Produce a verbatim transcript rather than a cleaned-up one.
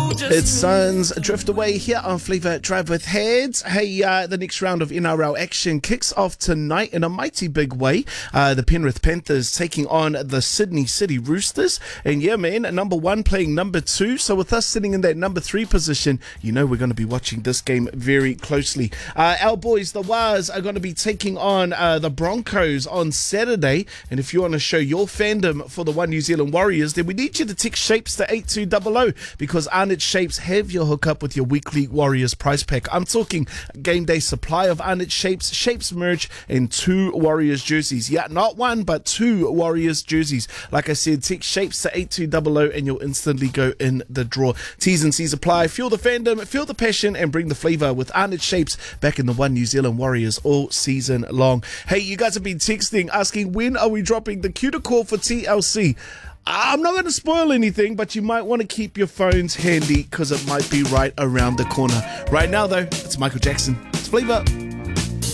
It's Suns Drift Away here on Flavor Drive with Heads. Hey, uh, the next round of N R L action kicks off tonight in a mighty big way. Uh, the Penrith Panthers taking on the Sydney City Roosters. And yeah, man, number one playing number two. So with us sitting in that number three position, you know we're going to be watching this game very closely. Uh, our boys, the Wars, are going to be taking on uh, the Broncos on Saturday. And if you want to show your fandom for the One New Zealand Warriors, then we need you to text Shapes to eight two zero zero because Arnett Shapes have your hookup with your weekly Warriors prize pack. I'm talking game day supply of Arnett Shapes, Shapes merch, and two Warriors jerseys. Yeah, not one, but two Warriors jerseys. Like I said, text Shapes to eight two zero zero and you'll instantly go in the draw. T's and C's apply. Feel the fandom, feel the passion, and bring the flavour with Arnett Shapes back in the One New Zealand Warriors all season long. Hey, you guys have been texting asking when are we dropping the cue to call for T L C. I'm not going to spoil anything, but you might want to keep your phones handy because it might be right around the corner. Right now, though, it's Michael Jackson. It's Flavor.